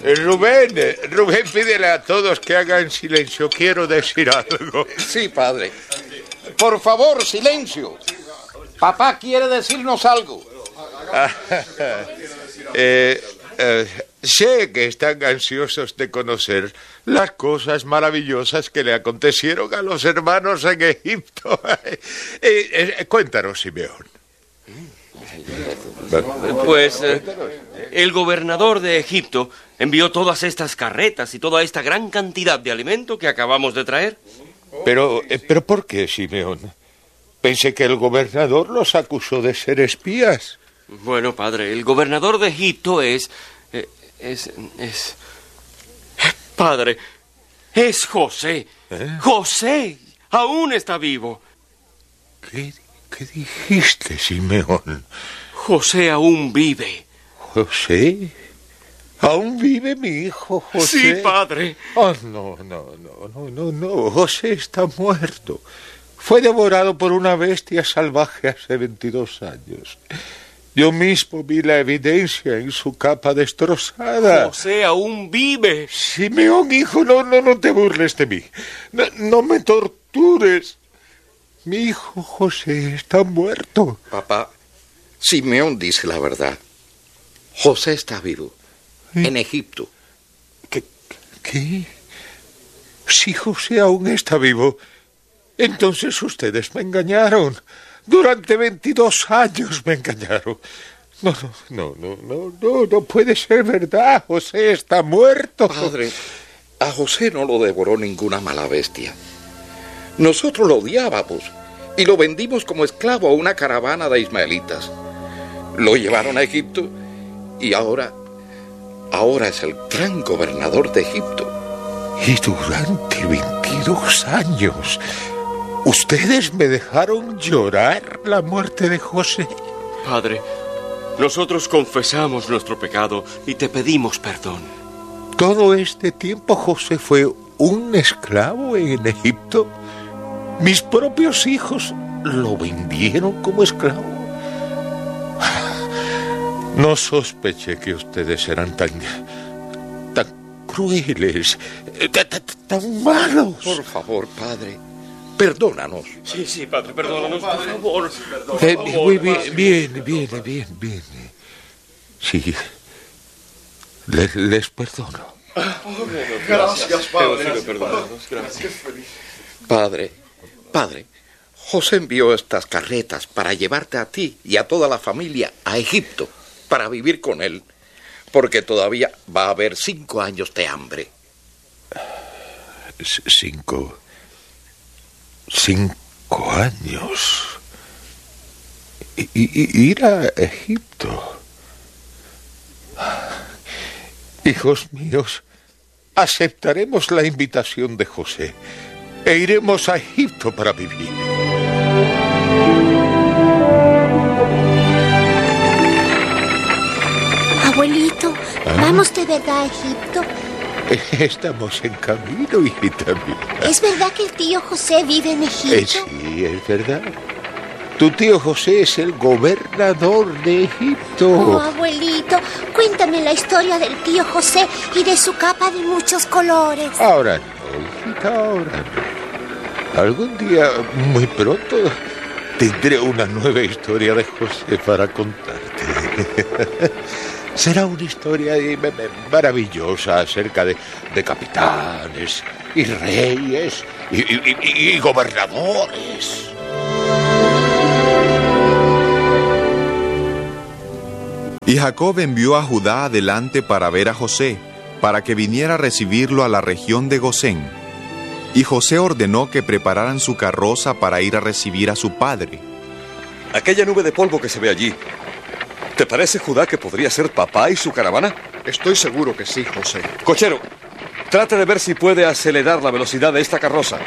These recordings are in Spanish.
Rubén, pídele a todos que hagan silencio. Quiero decir algo. Sí, padre. Por favor, silencio. Papá quiere decirnos algo. Sé que están ansiosos de conocer las cosas maravillosas que le acontecieron a los hermanos en Egipto. Cuéntanos, Simeón. Pues el gobernador de Egipto envió todas estas carretas y toda esta gran cantidad de alimento que acabamos de traer. Pero ¿por qué, Simeón? Pensé que el gobernador los acusó de ser espías. Bueno, padre, el gobernador de Egipto Padre, es José. José aún está vivo. ¿Qué dijiste, Simeón? José aún vive. ¿José? ¿Aún vive mi hijo José? Sí, padre. Oh, no. José está muerto. Fue devorado por una bestia salvaje hace 22 años. Yo mismo vi la evidencia en su capa destrozada. José aún vive. Simeón, hijo, no te burles de mí. No me tortures. Mi hijo José está muerto. Papá, Simeón dice la verdad. José está vivo. En Egipto. ¿Qué? Si José aún está vivo, entonces ustedes me engañaron. Durante 22 años me engañaron. No puede ser verdad. José está muerto. Padre, a José no lo devoró ninguna mala bestia. Nosotros lo odiábamos y lo vendimos como esclavo a una caravana de ismaelitas. Lo llevaron a Egipto y ahora es el gran gobernador de Egipto. Y durante 22 años, ¿ustedes me dejaron llorar la muerte de José? Padre, nosotros confesamos nuestro pecado y te pedimos perdón. ¿Todo este tiempo José fue un esclavo en Egipto? ¿Mis propios hijos lo vendieron como esclavo? No sospeché que ustedes eran tan crueles, tan malos. Por favor, padre, perdónanos. Sí, padre, perdónanos, por favor. Muy bien. Sí, les perdono. Gracias, padre. Gracias. Padre, José envió estas carretas para llevarte a ti y a toda la familia a Egipto para vivir con él, porque todavía va a haber 5 años de hambre. 5 años. Ir a Egipto. Hijos míos, aceptaremos la invitación de José e iremos a Egipto para vivir. Abuelito, ¿vamos de verdad a Egipto? Estamos en camino, hijita mía. ¿Es verdad que el tío José vive en Egipto? Sí, es verdad. Tu tío José es el gobernador de Egipto. Oh, abuelito, cuéntame la historia del tío José y de su capa de muchos colores. Ahora no, hijita, ahora no. Algún día, muy pronto, tendré una nueva historia de José para contarte. Será una historia maravillosa acerca de capitanes y reyes y gobernadores. Y Jacob envió a Judá adelante para ver a José, para que viniera a recibirlo a la región de Gosén. Y José ordenó que prepararan su carroza para ir a recibir a su padre. Aquella nube de polvo que se ve allí, ¿te parece, Judá, que podría ser papá y su caravana? Estoy seguro que sí, José. Cochero, trate de ver si puede acelerar la velocidad de esta carroza.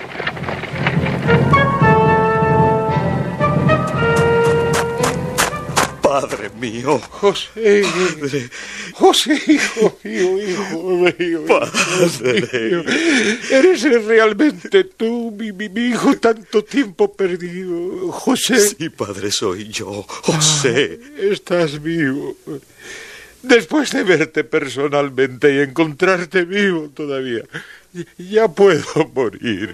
Padre mío. José. Padre. José, hijo mío. Padre. Eres realmente tú, mi hijo, tanto tiempo perdido. José. Sí, padre, soy yo, José. Estás vivo. Después de verte personalmente y encontrarte vivo todavía, ya puedo morir.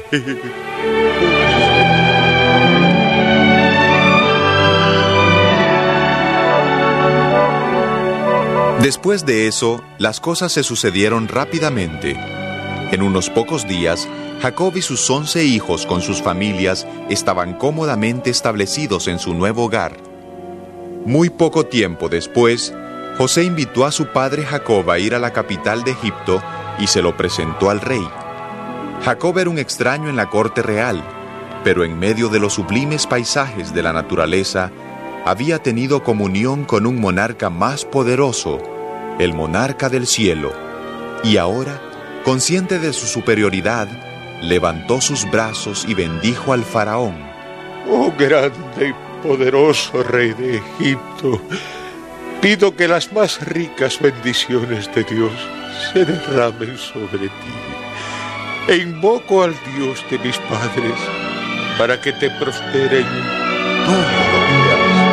Después de eso, las cosas se sucedieron rápidamente. En unos pocos días, Jacob y sus 11 hijos con sus familias estaban cómodamente establecidos en su nuevo hogar. Muy poco tiempo después, José invitó a su padre Jacob a ir a la capital de Egipto y se lo presentó al rey. Jacob era un extraño en la corte real, pero en medio de los sublimes paisajes de la naturaleza, había tenido comunión con un monarca más poderoso, el monarca del cielo, y ahora, consciente de su superioridad, levantó sus brazos y bendijo al faraón. Oh grande y poderoso rey de Egipto, pido que las más ricas bendiciones de Dios se derramen sobre ti, e invoco al Dios de mis padres para que te prospere en todo lo que haces.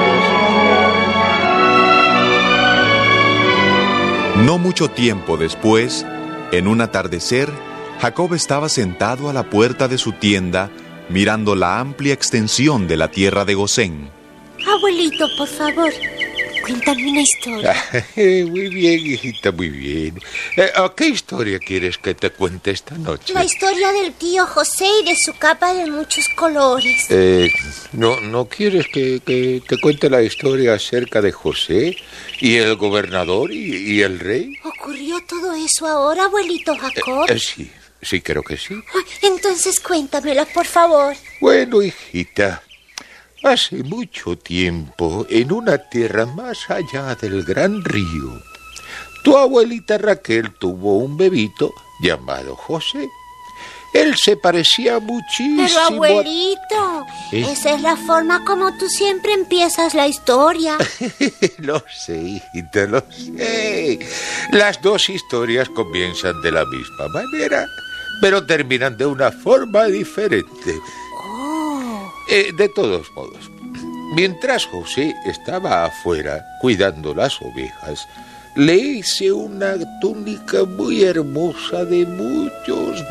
No mucho tiempo después, en un atardecer, Jacob estaba sentado a la puerta de su tienda, mirando la amplia extensión de la tierra de Gosén. Abuelito, por favor, cuéntame una historia. Muy bien, hijita, muy bien. ¿Qué historia quieres que te cuente esta noche? La historia del tío José y de su capa de muchos colores. ¿No quieres que te cuente la historia acerca de José y el gobernador y el rey? ¿Ocurrió todo eso ahora, abuelito Jacob? Sí, creo que sí. Entonces cuéntamela, por favor. Bueno, hijita, hace mucho tiempo, en una tierra más allá del gran río, tu abuelita Raquel tuvo un bebito llamado José. Él se parecía muchísimo. Pero abuelito, esa es la forma como tú siempre empiezas la historia. Lo sé, hijita, lo sé. Las dos historias comienzan de la misma manera, pero terminan de una forma diferente. De todos modos, mientras José estaba afuera cuidando las ovejas, le hice una túnica muy hermosa de muchos.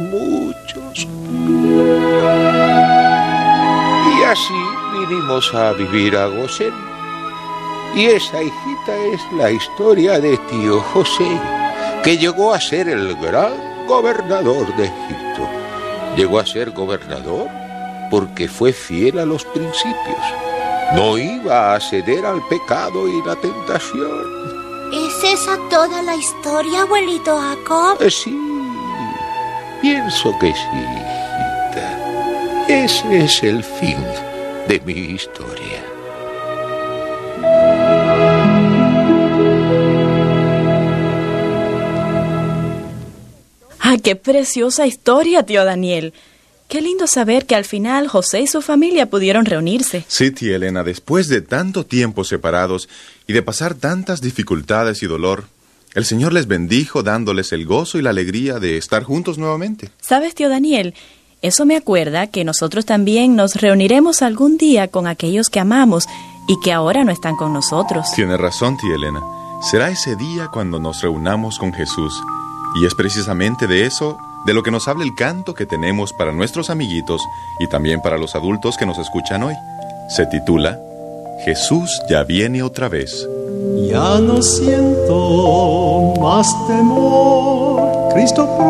Y así vinimos a vivir a Gosén. Y esa, hijita, es la historia de tío José, que llegó a ser el gran gobernador de Egipto. Llegó a ser gobernador porque fue fiel a los principios. No iba a ceder al pecado y la tentación. ¿Es esa toda la historia, abuelito Jacob? Sí, pienso que sí, hijita. Ese es el fin de mi historia. ¡Ah, qué preciosa historia, tío Daniel! Qué lindo saber que al final José y su familia pudieron reunirse. Sí, tía Elena, después de tanto tiempo separados y de pasar tantas dificultades y dolor, el Señor les bendijo dándoles el gozo y la alegría de estar juntos nuevamente. ¿Sabes, tío Daniel? Eso me acuerda que nosotros también nos reuniremos algún día con aquellos que amamos y que ahora no están con nosotros. Tiene razón, tía Elena. Será ese día cuando nos reunamos con Jesús. Y es precisamente de eso de lo que nos habla el canto que tenemos para nuestros amiguitos y también para los adultos que nos escuchan hoy. Se titula Jesús ya viene otra vez. Ya no siento más temor, Cristo